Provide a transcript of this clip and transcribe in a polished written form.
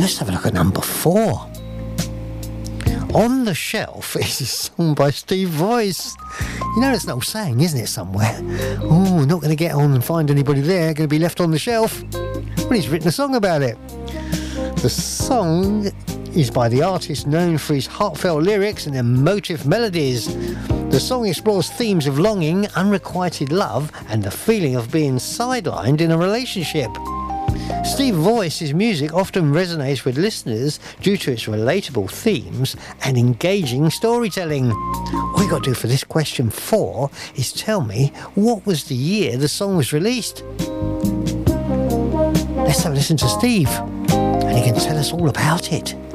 Let's have a look at number 4. On the Shelf is a song by Steve Voice. You know, there's an old saying, isn't it, somewhere? Oh, not going to get on and find anybody there, going to be left on the shelf. Well, he's written a song about it. The song is by the artist known for his heartfelt lyrics and emotive melodies. The song explores themes of longing, unrequited love, and the feeling of being sidelined in a relationship. Steve Voice's music often resonates with listeners due to its relatable themes and engaging storytelling. All you got to do for this question 4 is tell me what was the year the song was released. Let's have a listen to Steve, and he can tell us all about it.